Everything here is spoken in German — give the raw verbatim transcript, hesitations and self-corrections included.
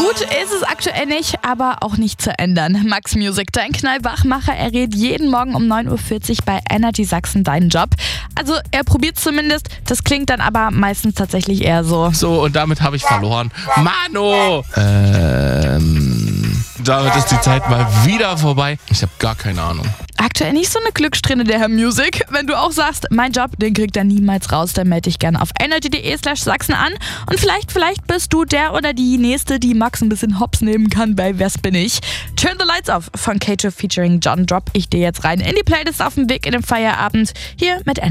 Gut ist es aktuell nicht, aber auch nicht zu ändern. Max Music, dein Knallwachmacher, errät jeden Morgen um neun Uhr vierzig bei Energy Sachsen deinen Job. Also er probiert zumindest, das klingt dann aber meistens tatsächlich eher so. So, und damit habe ich verloren. Mano! Ähm, damit ist die Zeit mal wieder vorbei. Ich habe gar keine Ahnung. Aktuell nicht so eine Glückssträhne, der Herr Music. Wenn du auch sagst, mein Job, den kriegt er niemals raus, dann melde dich gerne auf energy.de slash Sachsen an. Und vielleicht, vielleicht bist du der oder die Nächste, die Max ein bisschen hops nehmen kann bei Wer's bin ich. Turn the Lights Off von Kato featuring John drop ich dir jetzt rein in die Playlist auf dem Weg in den Feierabend. Hier mit